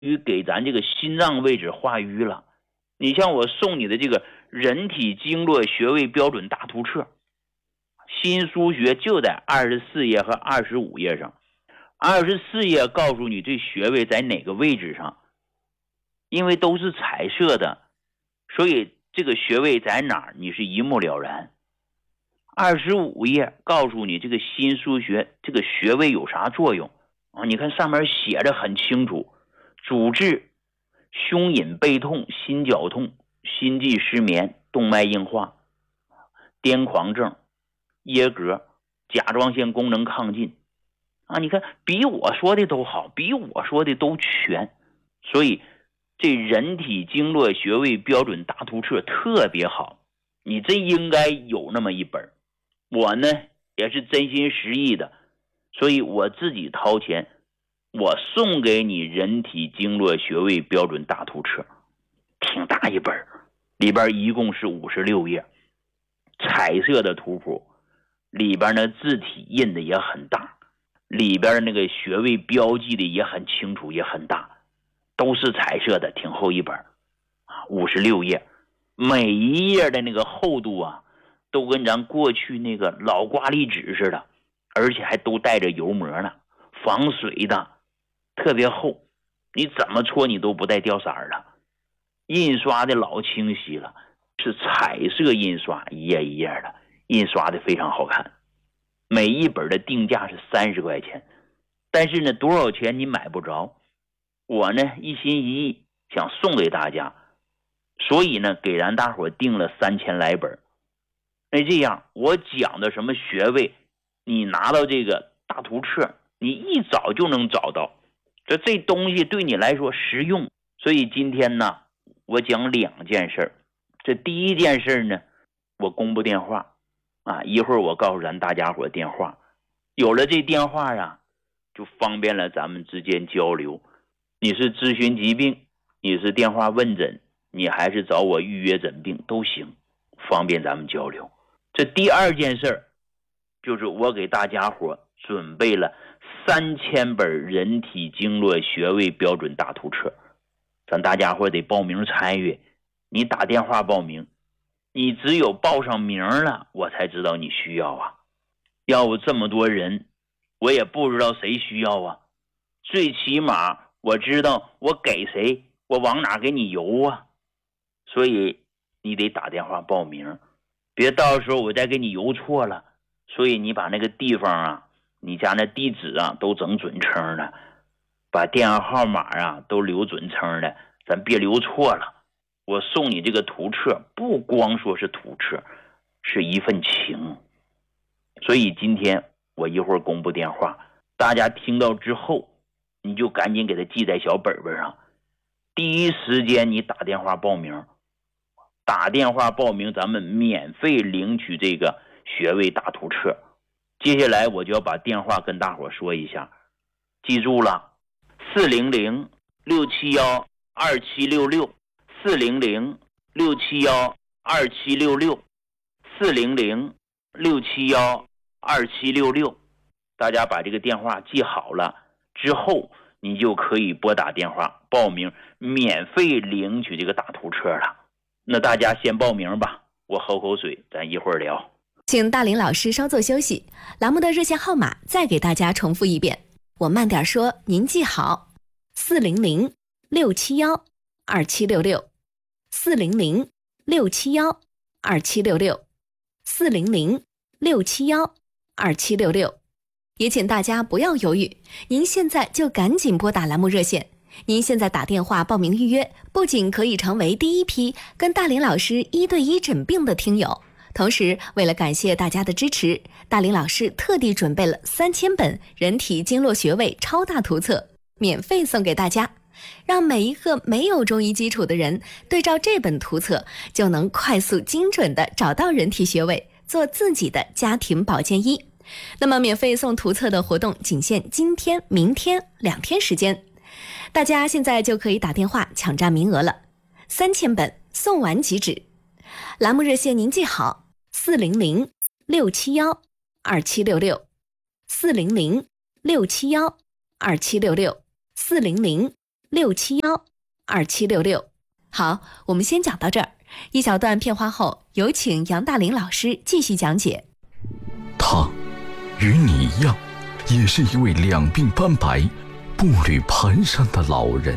于给咱这个心脏位置化瘀了。你像我送你的这个人体经络穴位标准大图册，新书学就在24页和25页上。24页告诉你这穴位在哪个位置上，因为都是彩色的，所以这个穴位在哪儿你是一目了然。25页告诉你这个心腧穴这个穴位有啥作用啊？你看上面写的很清楚，主治胸隐背痛、心绞痛、心悸失眠、动脉硬化、癫狂症、噎膈、甲状腺功能亢进啊！你看比我说的都好，比我说的都全，所以这人体经络穴位标准大图册特别好，你真应该有那么一本。我呢也是真心实意的，所以我自己掏钱，我送给你人体经络穴位标准大图册，挺大一本，里边一共是56页，彩色的图谱，里边的字体印的也很大，里边那个穴位标记的也很清楚也很大，都是彩色的，挺厚一本56页，每一页的那个厚度啊都跟咱过去那个老挂历纸似的，而且还都带着油膜呢，防水的，特别厚，你怎么搓你都不带掉色的，印刷的老清晰了，是彩色印刷，一页一页的，印刷的非常好看。每一本的定价是30块钱，但是呢多少钱你买不着，我呢一心一意想送给大家，所以呢给咱大伙订了3000来本。那这样我讲的什么穴位，你拿到这个大图册你一找就能找到，这东西对你来说实用。所以今天呢我讲2件事。这第一件事呢，我公布电话啊，一会儿我告诉咱大家伙电话，有了这电话啊就方便了咱们之间交流。你是咨询疾病，你是电话问诊，你还是找我预约诊病都行，方便咱们交流。这第二件事就是我给大家伙准备了3000本人体经络穴位标准大图册，咱大家伙得报名参与。你打电话报名，你只有报上名了我才知道你需要啊，要不这么多人我也不知道谁需要啊，最起码我知道我给谁，我往哪给你邮啊，所以你得打电话报名，别到时候我再给你邮错了。所以你把那个地方啊，你家那地址啊都整准称的，把电话号码啊都留准称的，咱别留错了。我送你这个图册不光说是图册，是一份情。所以今天我一会儿公布电话，大家听到之后你就赶紧给他记在小本本上，第一时间你打电话报名，打电话报名咱们免费领取这个穴位大图册。接下来我就要把电话跟大伙说一下，记住了，400-671-2766 400-671-2766 大家把这个电话记好了之后，你就可以拨打电话报名，免费领取这个大图册了。那大家先报名吧，我喝口水，咱一会儿聊。 请大林老师稍作休息，栏目的热线号码再给大家重复一遍，我慢点说，您记好：400-671-2766 400-671-2766 400-671-2766。也请大家不要犹豫，您现在就赶紧拨打栏目热线。您现在打电话报名预约，不仅可以成为第一批跟大林老师1对1诊病的听友，同时为了感谢大家的支持，大林老师特地准备了3000本人体经络穴位超大图册，免费送给大家，让每一个没有中医基础的人对照这本图册，就能快速精准地找到人体穴位，做自己的家庭保健医。那么免费送图册的活动仅限今天、明天2天时间，大家现在就可以打电话抢占名额了，3000本送完即止。栏目热线您记好：400-671-2766 400-671-2766 400-671-2766 67152766。好，我们先讲到这儿，一小段片花后，有请杨大林老师继续讲解。 他与你一样，也是一位两鬓斑白、步履蹒跚的老人。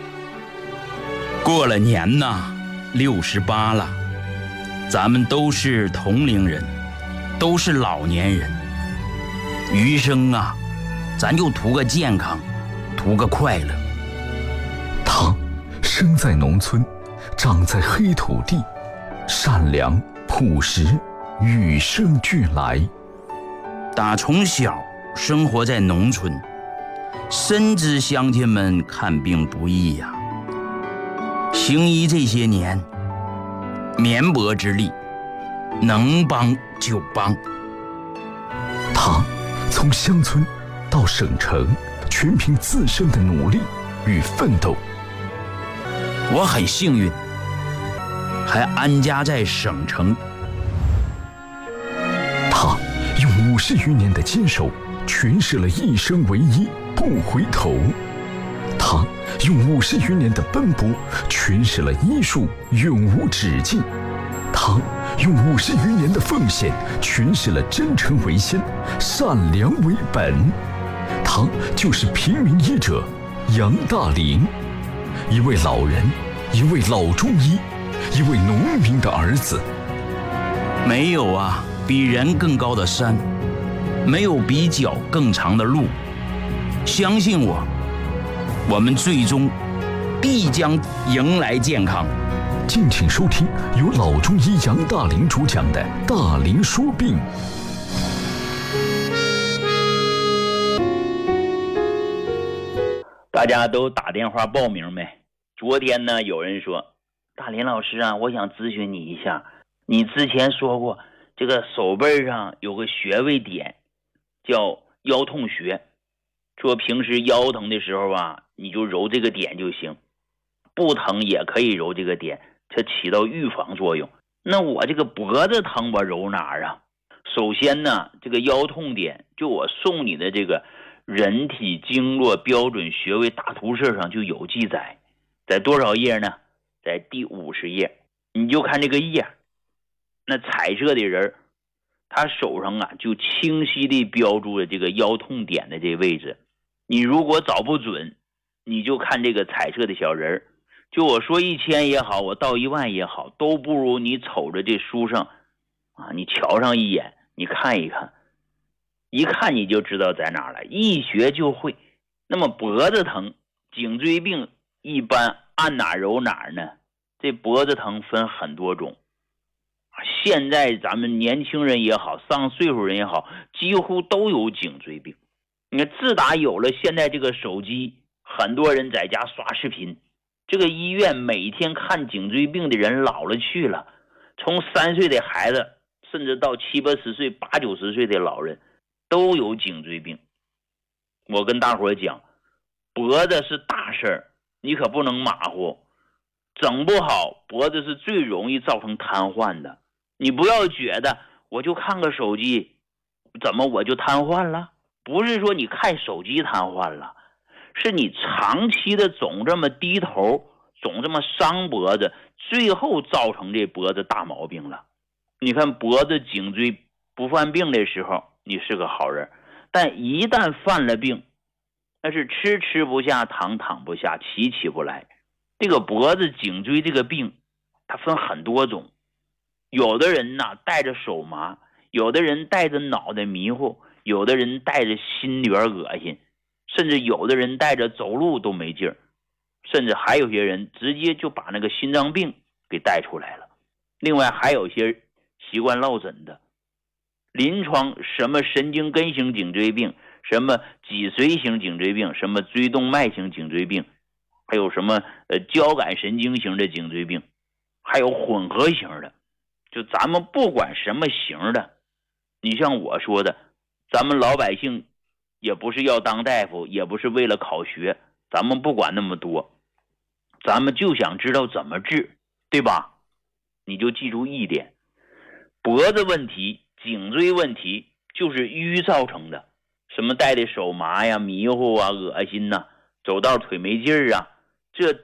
过了年呐，68了，咱们都是同龄人，都是老年人。余生啊，咱就图个健康，图个快乐。 他生在农村，长在黑土地，善良朴实，与生俱来。 打从小生活在农村，深知乡亲们看病不易呀。行医这些年，绵薄之力，能帮就帮。 他从乡村到省城，全凭自身的努力与奋斗。 我很幸运，还安家在省城。 他用50余年的坚守，诠释了一生为一，不回头。他用50余年的奔波，诠释了医术永无止境。他用50余年的奉献，诠释了真诚为先，善良为本。他就是平民医者杨大林，一位老人，一位老中医，一位农民的儿子。 没有啊比人更高的山，没有比脚更长的路。相信我，我们最终必将迎来健康。 敬请收听由老中医杨大林主讲的《大林说病》。 大家都打电话报名没？昨天呢，有人说，大林老师啊，我想咨询你一下，你之前说过这个手背上有个穴位点叫腰痛穴，说平时腰疼的时候啊，你就揉这个点就行，不疼也可以揉这个点，它起到预防作用。那我这个脖子疼，我揉哪儿啊？首先呢，这个腰痛点就我送你的这个人体经络标准穴位大图册上就有记载，在多少页呢？在第50页。你就看这个页，那彩色的人他手上啊就清晰地标注了这个腰痛点的这位置。你如果找不准，你就看这个彩色的小人，就我说1000也好，我到10000也好，都不如你瞅着这书上啊，你瞧上一眼，你看一看，一看你就知道在哪了，一学就会。那么脖子疼、颈椎病一般按哪揉哪呢？这脖子疼分很多种，现在咱们年轻人也好，上岁数人也好，几乎都有颈椎病。你看，自打有了现在这个手机，很多人在家刷视频，这个医院每天看颈椎病的人老了去了，从3岁的孩子，甚至到70、80岁、80、90岁的老人都有颈椎病。我跟大伙讲，脖子是大事儿，你可不能马虎，整不好脖子是最容易造成瘫痪的。你不要觉得我就看个手机，怎么我就瘫痪了？不是说你看手机瘫痪了，是你长期的总这么低头，总这么伤脖子，最后造成这脖子大毛病了。你看脖子颈椎不犯病的时候，你是个好人，但一旦犯了病，那是吃不下，躺不下，起不来。这个脖子颈椎这个病它分很多种，有的人呢带着手麻，有的人带着脑袋迷糊，有的人带着心里边恶心，甚至有的人带着走路都没劲儿，甚至还有些人直接就把那个心脏病给带出来了。另外还有些习惯落枕的，临床什么神经根型颈椎病，什么脊髓型颈椎病，什么椎动脉型颈椎病，还有什么交感神经型的颈椎病，还有混合型的。就咱们不管什么型的，你像我说的，咱们老百姓也不是要当大夫，也不是为了考学，咱们不管那么多，咱们就想知道怎么治，对吧？你就记住一点，脖子问题、颈椎问题就是瘀造成的，什么带的手麻呀、迷糊啊、恶心呐、走道腿没劲儿啊， 这